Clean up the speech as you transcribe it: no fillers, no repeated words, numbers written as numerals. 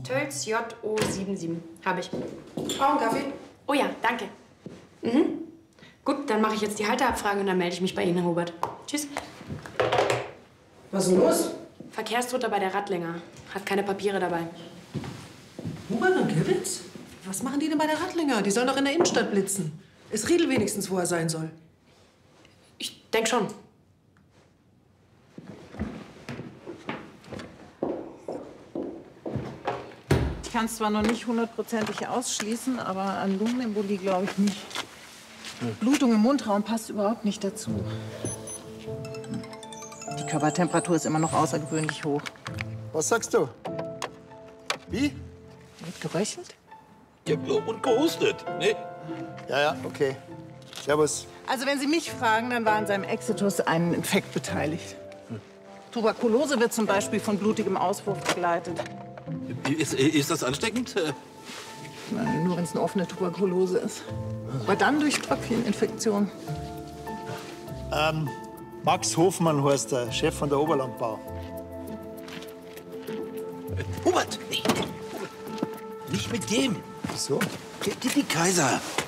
Tölz JO77. Habe ich. Brauchen Kaffee? Oh ja, danke. Gut, dann mache ich jetzt die Halteabfrage und dann melde ich mich bei Ihnen, Herr Hubert. Tschüss. Was ist denn los? Verkehrstoter bei der Radlinger. Hat keine Papiere dabei. Hubert und Gewitz? Was machen die denn bei der Radlinger? Die sollen doch in der Innenstadt blitzen. Ist Riedel wenigstens, wo er sein soll? Ich denke schon. Ich kann es zwar noch nicht hundertprozentig ausschließen, aber an Lungenembolie glaube ich nicht. Blutung im Mundraum passt überhaupt nicht dazu. Die Körpertemperatur ist immer noch außergewöhnlich hoch. Was sagst du? Wie? Wird geröchelt? Ja, und gehustet, ne? Ja, okay. Servus. Also wenn Sie mich fragen, dann war an seinem Exitus ein Infekt beteiligt. Tuberkulose wird zum Beispiel von blutigem Auswurf begleitet. Ist das ansteckend? Nein, nur wenn es eine offene Tuberkulose ist. Aber dann durch Tröpfcheninfektion. Max Hofmann heißt der, Chef von der Oberlandbau. Hubert! Nee, nicht mit dem. So? Die Kaiser.